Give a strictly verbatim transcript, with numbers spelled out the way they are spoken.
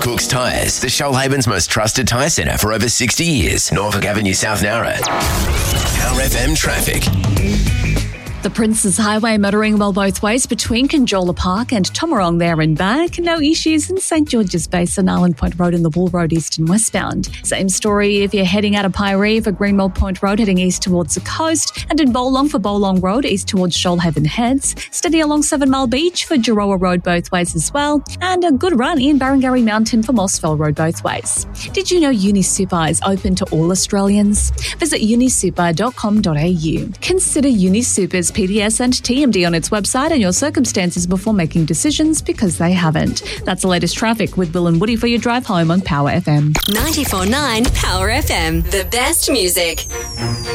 Cook's Tyres, the Shoalhaven's most trusted tyre centre for over sixty years. Norfolk Avenue, South Nowra. Power F M traffic. The Princes Highway motoring well both ways between Conjola Park and Tomarong there and back. No issues in St George's Basin, Island Point Road and the Wool Road east and westbound. Same story if you're heading out of Pyrie for Greenwell Point Road heading east towards the coast, and in Bowlong for Bowlong Road east towards Shoalhaven Heads. Steady along Seven Mile Beach for Giroa Road both ways as well, and a good run in Barrengarry Mountain for Mossville Road both ways. Did you know UniSuper is open to all Australians? Visit unisuper dot com dot a u. Consider UniSuper's P D S and T M D on its website and your circumstances before making decisions, because they haven't. That's the latest traffic with Will and Woody for your drive home on Power F M. ninety-four point nine Power F M. The best music.